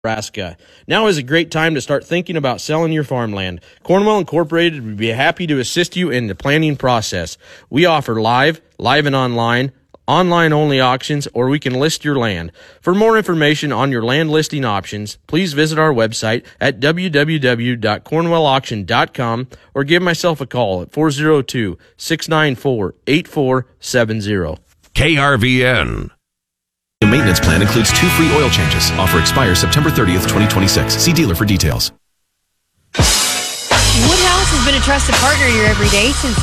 Nebraska. Now is a great time to start thinking about selling your farmland. Cornwell Incorporated would be happy to assist you in the planning process. We offer live and online-only auctions, or we can list your land. For more information on your land listing options, please visit our website at www.cornwellauction.com or give myself a call at 402-694-8470. KRVN. The maintenance plan includes 2 free oil changes. Offer expires September 30th, 2026. See dealer for details. Woodhouse has been a trusted partner of your everyday since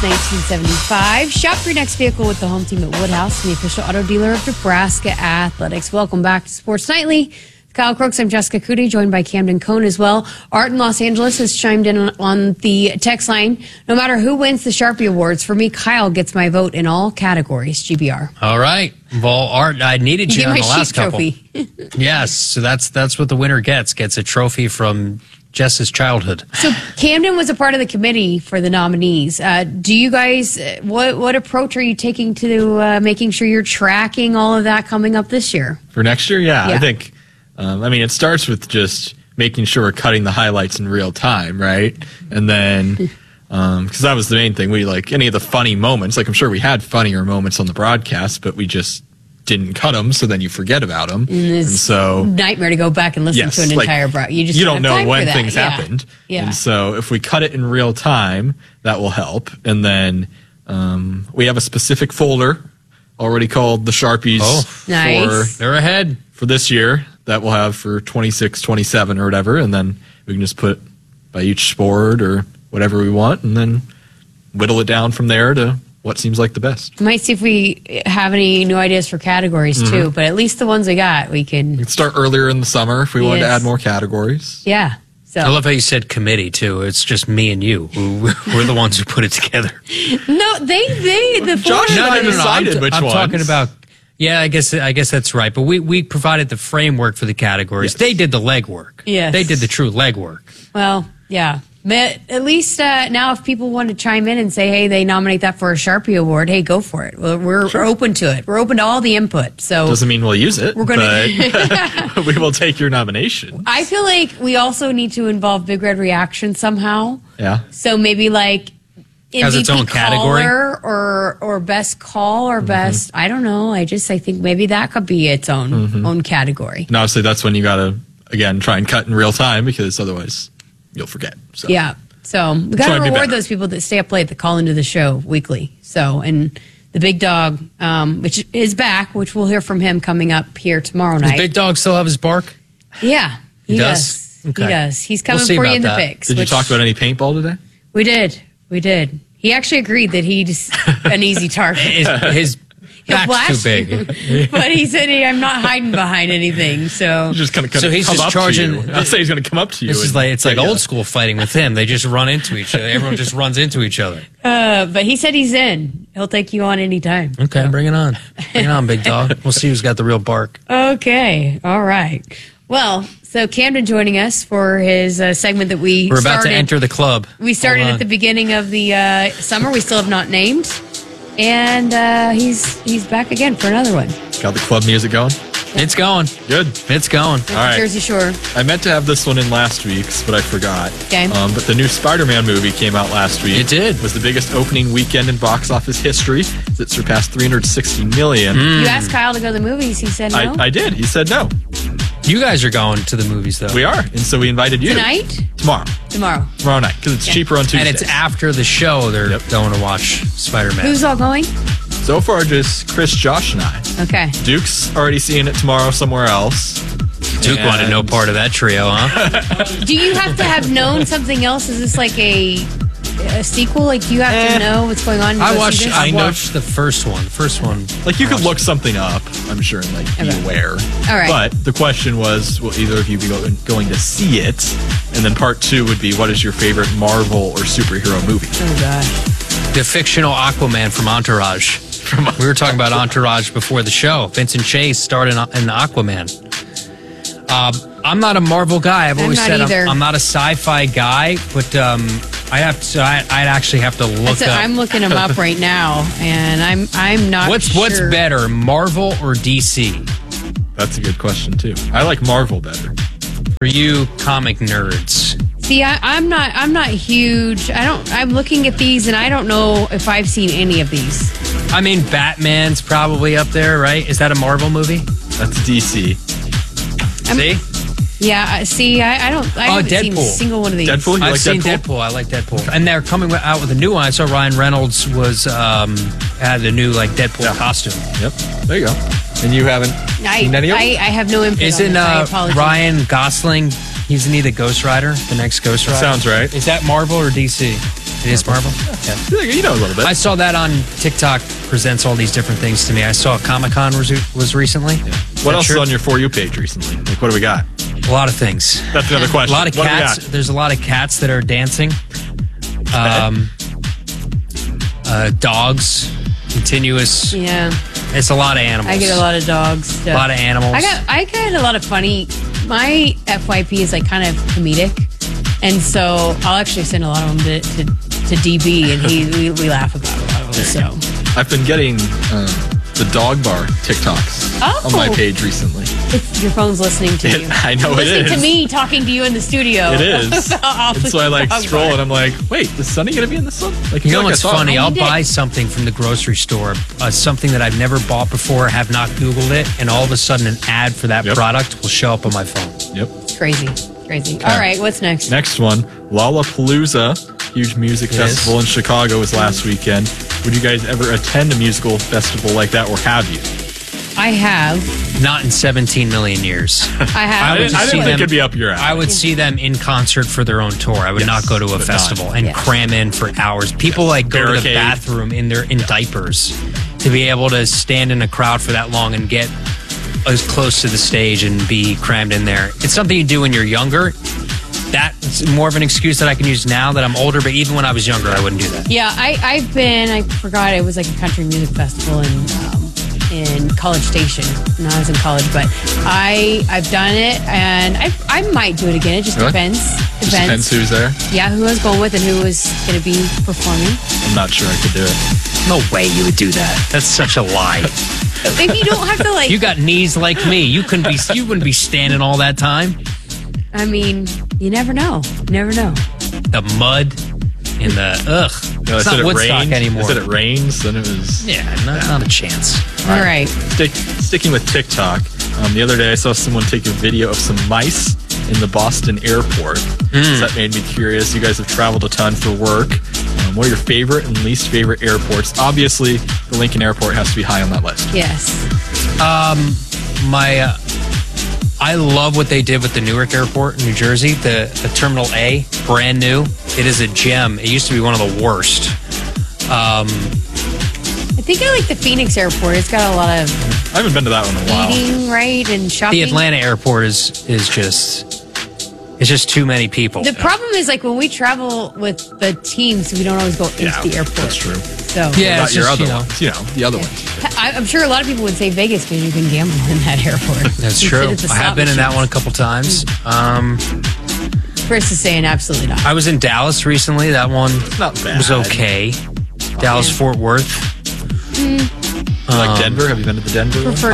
1975. Shop your next vehicle with the home team at Woodhouse, the official auto dealer of Nebraska Athletics. Welcome back to Sports Nightly. Kyle Crooks, I'm Jessica Cootie, joined by Camden Cohn as well. Art in Los Angeles has chimed in on the text line. No matter who wins the Sharpie Awards, for me, Kyle gets my vote in all categories. GBR. All right. Well, Art, I needed you on the last couple. Trophy. Yes, so that's what the winner gets a trophy from Jess's childhood. So Camden was a part of the committee for the nominees. Do you guys, what approach are you taking to making sure you're tracking all of that coming up this year? For next year? Yeah. I think, it starts with just making sure we're cutting the highlights in real time, right? And then, because that was the main thing. We any of the funny moments, I'm sure we had funnier moments on the broadcast, but we just didn't cut them, so then you forget about them. And so nightmare to go back and listen to an entire broadcast. You don't know when things happened. Yeah. And so if we cut it in real time, that will help. And then we have a specific folder already called the Sharpies. Oh, nice. They're ahead for this year that we'll have for 26, 27 or whatever. And then we can just put by each sport or whatever we want, and then whittle it down from there to what seems like the best. Might see if we have any new ideas for categories too, but at least the ones we got, we can start earlier in the summer if we wanted to add more categories. Yeah. So I love how you said committee too. It's just me and you. We're the ones who put it together. No, the Josh and I decided which I'm ones. talking about. Yeah, I guess that's right. But we provided the framework for the categories. Yes. They did the legwork. Yes. They did the true legwork. Well, yeah. But at least now if people want to chime in and say, hey, they nominate that for a Sharpie Award, hey, go for it. We're open to it. We're open to all the input. So doesn't mean we'll use it, we're gonna but we will take your nomination. I feel like we also need to involve Big Red Reaction somehow. Yeah. So maybe has its own category or best call or best, I don't know. I think maybe that could be its own category. And obviously that's when you got to, again, try and cut in real time because otherwise you'll forget. So. Yeah. So we got to reward those people that stay up late, that call into the show weekly. So, and the Big Dog, which is back, which we'll hear from him coming up here tomorrow night. Does Big Dog still have his bark? Yeah. He does. Okay. He does. He's coming for you in the picks. Did you talk about any paintball today? We did. He actually agreed that he's an easy target. His back's too big. But he said, hey, I'm not hiding behind anything. So he's just going to so he's just charging. I'll say he's going to come up to you. This is it's like old school fighting with him. They just run into each other. Everyone just runs into each other. But he said he's in. He'll take you on anytime. Okay, bring it on. Bring it on, Big Dog. We'll see who's got the real bark. Okay. All right. Well, so Camden joining us for his segment that we're about to enter the club. We started at the beginning of the summer. We still have not named. And he's back again for another one. Got the club music going? It's going. Good. It's going. All right. Jersey Shore. I meant to have this one in last week's, but I forgot. Okay. But the new Spider-Man movie came out last week. It did. It was the biggest opening weekend in box office history. It surpassed $360 million. You asked Kyle to go to the movies. He said no. I did. He said no. You guys are going to the movies, though. We are. And so we invited you. Tonight? Tomorrow night, because it's cheaper on Tuesday. And it's after the show they're going to watch Spider-Man. Who's all going? So far, just Chris, Josh, and I. Okay. Duke's already seeing it tomorrow somewhere else. Duke wanted no part of that trio, huh? Do you have to have known something else? Is this like a sequel? Like, do you have to know what's going on? I watched the first one. Like, you could look something up, I'm sure, and be aware. All right. But the question was, will either of you be going to see it? And then part 2 would be, what is your favorite Marvel or superhero movie? Oh, gosh. The fictional Aquaman from Entourage. We were talking about Entourage before the show. Vincent Chase starred in Aquaman. I'm not a Marvel guy. I've always said I'm not a sci-fi guy, but I'd actually have to look up. I'm looking them up right now, and I'm not sure. What's better, Marvel or DC? That's a good question, too. I like Marvel better. For you comic nerds. See, I'm not huge. I'm looking at these and I don't know if I've seen any of these. I mean, Batman's probably up there, right? Is that a Marvel movie? That's DC. See? Yeah, see, I haven't seen a single one of these. Deadpool? I've seen Deadpool. I like Deadpool. And they're coming out with a new one. I saw Ryan Reynolds had the new Deadpool costume. Yep. There you go. And you haven't seen any of them? I have no input Isn't on this. Ryan Gosling, isn't he the Ghost Rider? The next Ghost Rider? Sounds right. Is that Marvel or DC? It is Marvel? Okay. You know a little bit. I saw that on TikTok presents all these different things to me. I saw Comic-Con was recently. Yeah. What else is on your For You page recently? Like, what do we got? A lot of things. That's another question. A lot of cats. There's a lot of cats that are dancing. Dogs. Continuous. Yeah. It's a lot of animals. I get a lot of dogs. Stuff. A lot of animals. I got a lot of funny. My FYP is kind of comedic, and so I'll actually send a lot of them to DB, and we laugh about a lot of them. So I've been getting the dog bar TikToks on my page recently. Your phone's listening to you. I know it is. Listening to me talking to you in the studio. It is. And so I scroll and I'm like, wait, is Sunny going to be in this one? You know what's funny? I'll buy something from the grocery store, something that I've never bought before, have not Googled it, and all of a sudden an ad for that product will show up on my phone. Yep. Crazy. All right, what's next? Next one, Lollapalooza, huge music festival in Chicago was last weekend. Would you guys ever attend a musical festival like that, or have you? I have. Not in 17 million years. I have. I didn't think it'd be up your alley. I would see them in concert for their own tour. I would not go to a festival and cram in for hours. People go to the bathroom in diapers to be able to stand in a crowd for that long and get as close to the stage and be crammed in there. It's something you do when you're younger. That's more of an excuse that I can use now that I'm older, but even when I was younger, I wouldn't do that. Yeah, I forgot it was like a country music festival in College Station when I was in college, but I've done it and I might do it again. It just depends. Depends who's there. Yeah, who I was going with and who was going to be performing. I'm not sure I could do it. No way you would do that. That's such a lie. If you don't have to you got knees like me. You wouldn't be standing all that time. I mean, you never know. The mud and the No, it's not Woodstock anymore. I said it rains, then it was... Yeah, not a chance. All right. Sticking with TikTok, the other day I saw someone take a video of some mice in the Boston airport. So that made me curious. You guys have traveled a ton for work. What are your favorite and least favorite airports? Obviously, the Lincoln Airport has to be high on that list. Yes. I love what they did with the Newark Airport in New Jersey, the Terminal A, brand new. It is a gem. It used to be one of the worst. I think I like the Phoenix Airport. It's got a lot of... I haven't been to that one in a while. Eating, right, and shopping. The Atlanta Airport is just... It's just too many people. The problem is, when we travel with the teams, we don't always go into the airport. That's true. So yeah, it's your other ones. The other ones. I'm sure a lot of people would say Vegas because you can gamble in that airport. That's true. I have been in that one a couple times. Chris is saying absolutely not. I was in Dallas recently. That one was okay. Dallas-Fort Worth. Like Denver? Have you been to the Denver one?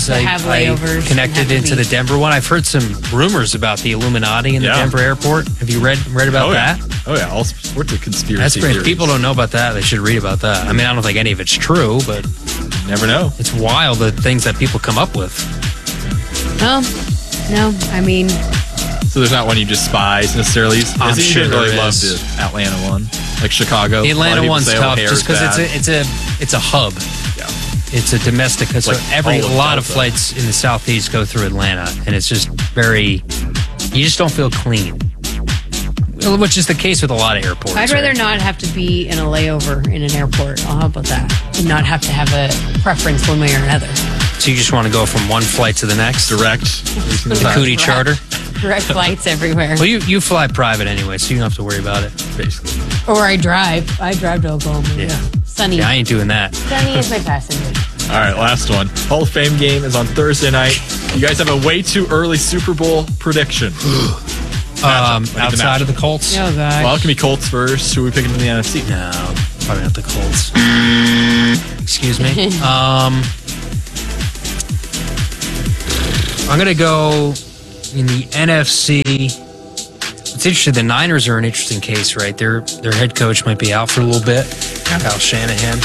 I connected into the Denver one. I've heard some rumors about the Illuminati in the Denver airport. Have you read about that? Oh, yeah. All sorts of conspiracy theories. People don't know about that. They should read about that. I mean, I don't think any of it's true, but... You never know. It's wild, the things that people come up with. Well, no, I mean... So there's not one you despise necessarily? I'm sure there really love the Atlanta one. Like Chicago. The Atlanta one's tough just because it's a hub. Yeah. It's a domestic, so a lot of flights in the Southeast go through Atlanta, and it's just you just don't feel clean. Which is the case with a lot of airports. I'd rather not have to be in a layover in an airport. How about that? And not have to have a preference one way or another. So you just want to go from one flight to the next? Direct. The Cootie charter? Direct flights everywhere. Well, you fly private anyway, so you don't have to worry about it. Basically. Or I drive. I drive to Oklahoma. Yeah. Sunny. Yeah, I ain't doing that. Sunny is my passenger. All right, last one. Hall of Fame game is on Thursday night. You guys have a way too early Super Bowl prediction. Outside of the Colts? Oh, gosh. Well, it can be Colts first. Who are we picking in the NFC? No, probably not the Colts. Excuse me. I'm going to go In the NFC, it's interesting. The Niners are an interesting case, right? Their head coach might be out for a little bit. Kyle Shanahan.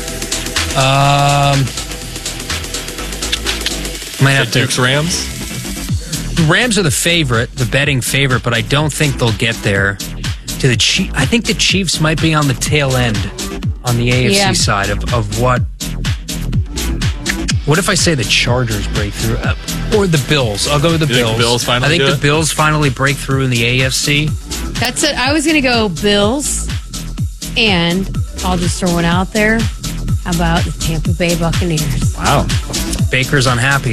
Might have Duke's Rams. The Rams are the betting favorite, but I don't think they'll get there. To the Chiefs, I think the Chiefs might be on the tail end on the AFC side of what. What if I say the Chargers break through? Or the Bills? I'll go with the Bills. I think the Bills finally break through in the AFC. That's it. I was going to go Bills, and I'll just throw one out there. How about the Tampa Bay Buccaneers? Wow. Baker's unhappy.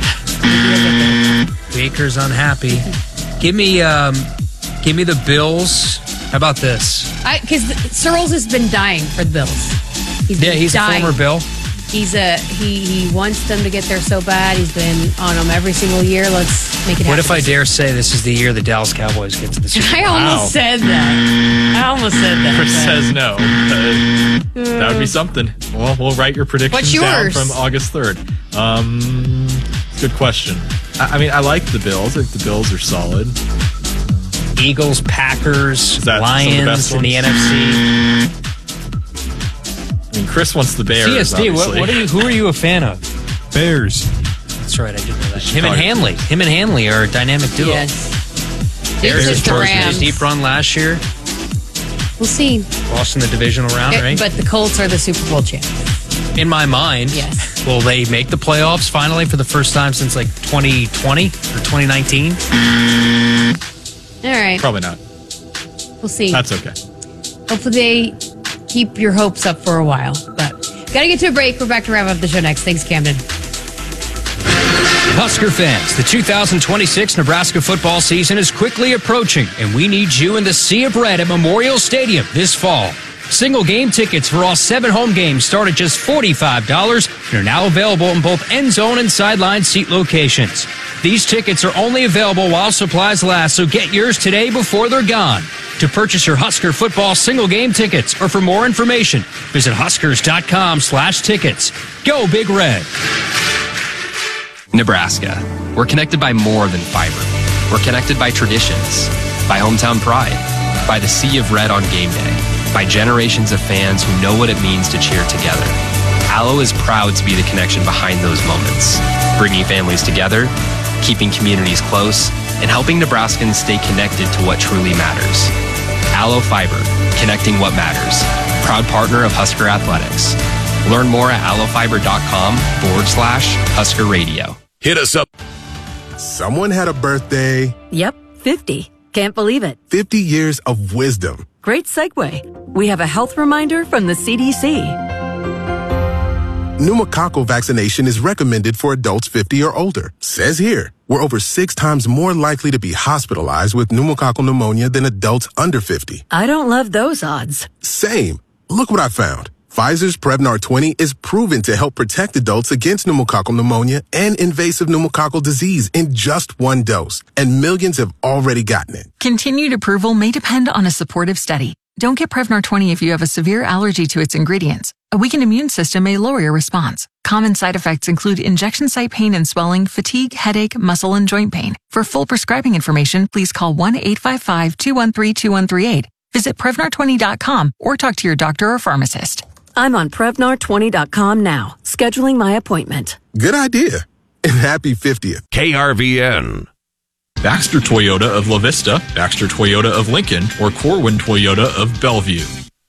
Baker's unhappy. Give me the Bills. How about this? Because Searles has been dying for the Bills. He's dying. A former Bill. He wants them to get there so bad. He's been on them every single year. Let's make it happen. What if I dare say this is the year the Dallas Cowboys get to the Super Bowl? I almost said that. Chris says no. That would be something. Well, we'll write your predictions down from August 3rd. It's a good question. I mean, I like the Bills. I think the Bills are solid. Eagles, Packers, Lions in the NFC. I mean, Chris wants the Bears. CSD, who are you a fan of? Bears. That's right, I did know that. Him and Hanley are a dynamic duo. Yes. Bears, the Rams. Deep run last year. We'll see. Lost in the divisional round, right? But the Colts are the Super Bowl champions. In my mind, yes. Will they make the playoffs finally for the first time since like 2020 or 2019? All right. Probably not. We'll see. That's okay. Hopefully they keep your hopes up for a while. But got to get to a break. We're back to wrap up the show next. Thanks, Camden. Husker fans, the 2026 Nebraska football season is quickly approaching, and we need you in the Sea of Red at Memorial Stadium this fall. Single game tickets for all 7 home games start at just $45 and are now available in both end zone and sideline seat locations. These tickets are only available while supplies last, so get yours today before they're gone. To purchase your Husker football single game tickets or for more information, visit huskers.com/tickets. Go Big Red. Nebraska. We're connected by more than fiber. We're connected by traditions, by hometown pride, by the Sea of Red on game day, by generations of fans who know what it means to cheer together. Allo is proud to be the connection behind those moments, bringing families together, keeping communities close, and helping Nebraskans stay connected to what truly matters. Allo Fiber, connecting what matters. Proud partner of Husker Athletics. Learn more at allofiber.com/Husker Radio. Hit us up. Someone had a birthday. Yep, 50. Can't believe it. 50 years of wisdom. Great segue. We have a health reminder from the CDC. Pneumococcal vaccination is recommended for adults 50 or older. Says here, we're over 6 times more likely to be hospitalized with pneumococcal pneumonia than adults under 50. I don't love those odds. Same. Look what I found. Pfizer's Prevnar 20 is proven to help protect adults against pneumococcal pneumonia and invasive pneumococcal disease in just 1 dose, and millions have already gotten it. Continued approval may depend on a supportive study. Don't get Prevnar 20 if you have a severe allergy to its ingredients. A weakened immune system may lower your response. Common side effects include injection site pain and swelling, fatigue, headache, muscle, and joint pain. For full prescribing information, please call 1-855-213-2138. Visit Prevnar20.com or talk to your doctor or pharmacist. I'm on Prevnar20.com now, scheduling my appointment. Good idea. And happy 50th. KRVN. Baxter Toyota of La Vista, Baxter Toyota of Lincoln, or Corwin Toyota of Bellevue.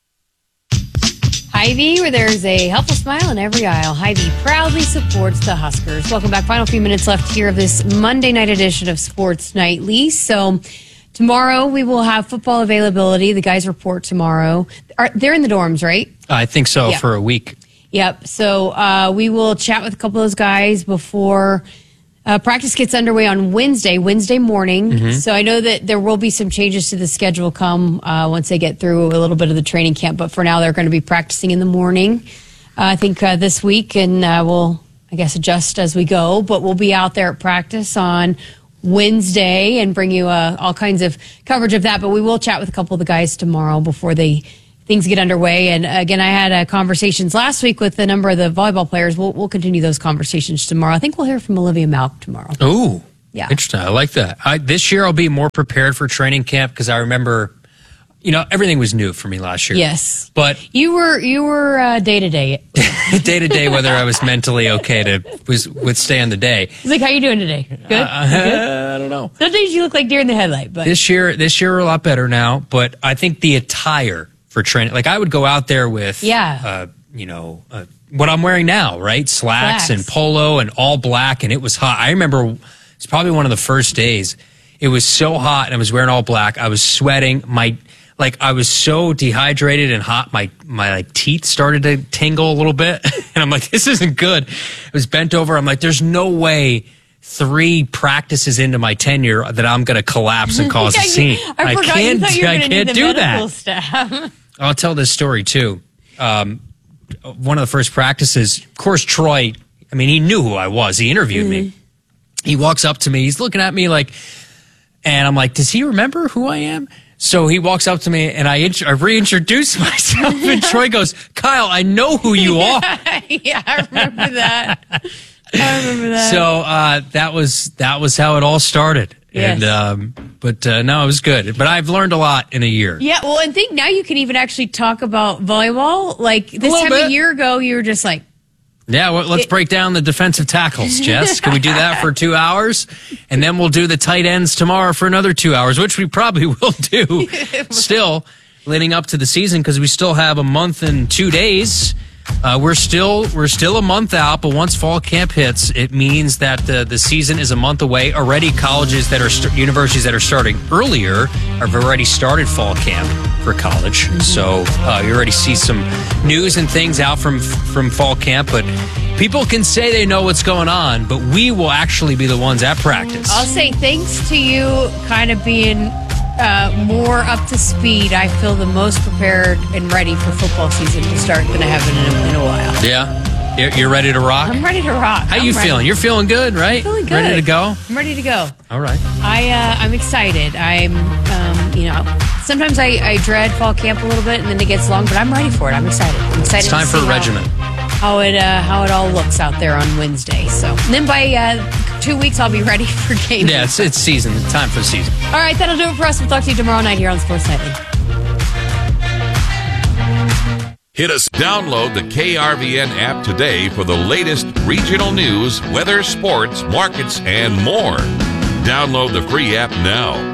Hy-Vee, where there's a helpful smile in every aisle. Hy-Vee proudly supports the Huskers. Welcome back. Final few minutes left here of this Monday night edition of Sports Nightly. So tomorrow we will have football availability. The guys report tomorrow. They're in the dorms, right? I think so, for a week. Yep. So we will chat with a couple of those guys before practice gets underway on Wednesday morning. Mm-hmm. So I know that there will be some changes to the schedule come once they get through a little bit of the training camp. But for now, they're going to be practicing in the morning, I think, this week. And we'll, I guess, adjust as we go. But we'll be out there at practice on Wednesday and bring you all kinds of coverage of that. But we will chat with a couple of the guys tomorrow before things get underway. And again, I had conversations last week with a number of the volleyball players. We'll continue those conversations tomorrow. I think we'll hear from Olivia Malk tomorrow. Ooh. Yeah. Interesting. I like that. This year I'll be more prepared for training camp because I remember, everything was new for me last year. Yes. But you were day to day. Day to day, whether I was mentally okay to withstand the day. It's like, how you doing today? Good? I don't know. Some days you look like deer in the headlight, but this year we're a lot better now. But I think the attire for training, like I would go out there with, what I'm wearing now, right? Slacks and polo and all black, and it was hot. I remember it's probably one of the first days. It was so hot, and I was wearing all black. I was sweating. I was so dehydrated and hot. My teeth started to tingle a little bit, and I'm like, this isn't good. I was bent over. I'm like, there's no way 3 practices into my tenure that I'm going to collapse and cause a scene. I can't do that. I'll tell this story too. One of the first practices, of course, Troy, he knew who I was. He interviewed me. He walks up to me. He's looking at me and I'm like, does he remember who I am? So he walks up to me and I reintroduce myself and Troy goes, Kyle, I know who you are. Yeah, I remember that. So that was how it all started. Yes. And no, it was good. But I've learned a lot in a year. Yeah, well, and think now you can even actually talk about volleyball. Like this time a year ago, you were just like, yeah, well, let's break down the defensive tackles, Jess. Can we do that for 2 hours? And then we'll do the tight ends tomorrow for another 2 hours, which we probably will do still leading up to the season because we still have a month and 2 days. We're still a month out, but once fall camp hits, it means that the season is a month away. Already, universities that are starting earlier have already started fall camp for college. So you already see some news and things out from fall camp. But people can say they know what's going on, but we will actually be the ones at practice. I'll say thanks to you kind of being more up to speed, I feel the most prepared and ready for football season to start than I have in a while. Yeah? You're ready to rock? I'm ready to rock. How you feeling? You're feeling good, right? I'm feeling good. Ready to go? I'm ready to go. All right. I'm excited. I'm, sometimes I dread fall camp a little bit and then it gets long, but I'm ready for it. I'm excited. It's time for a regimen. How it all looks out there on Wednesday. So and then by 2 weeks, I'll be ready for game. Yeah, it's season. Time for the season. All right, that'll do it for us. We'll talk to you tomorrow night here on Sports Nightly. Hit us. Download the KRVN app today for the latest regional news, weather, sports, markets, and more. Download the free app now.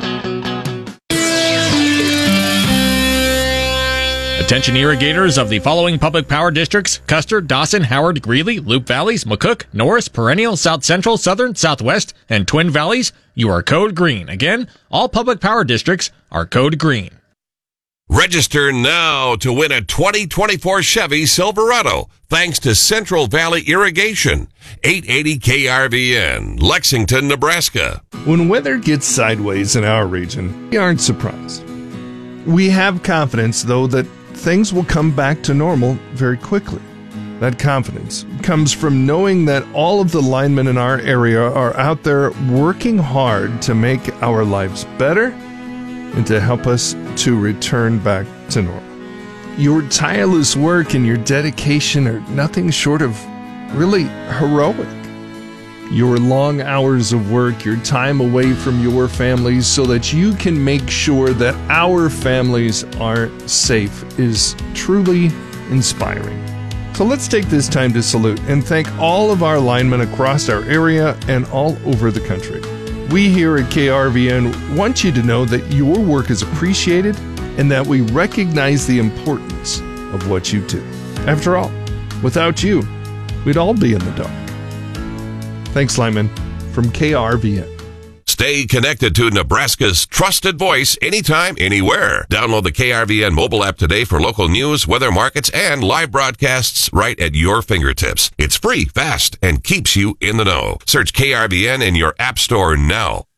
Attention irrigators of the following public power districts: Custer, Dawson, Howard, Greeley, Loop Valleys, McCook, Norris, Perennial, South Central, Southern, Southwest, and Twin Valleys. You are code green. Again, all public power districts are code green. Register now to win a 2024 Chevy Silverado thanks to Central Valley Irrigation. 880 KRVN, Lexington, Nebraska. When weather gets sideways in our region, we aren't surprised. We have confidence, though, that things will come back to normal very quickly. That confidence comes from knowing that all of the linemen in our area are out there working hard to make our lives better and to help us to return back to normal. Your tireless work and your dedication are nothing short of really heroic. Your long hours of work, your time away from your families so that you can make sure that our families are safe is truly inspiring. So let's take this time to salute and thank all of our linemen across our area and all over the country. We here at KRVN want you to know that your work is appreciated and that we recognize the importance of what you do. After all, without you, we'd all be in the dark. Thanks, lineman, from KRVN. Stay connected to Nebraska's trusted voice anytime, anywhere. Download the KRVN mobile app today for local news, weather, markets, and live broadcasts right at your fingertips. It's free, fast, and keeps you in the know. Search KRVN in your app store now.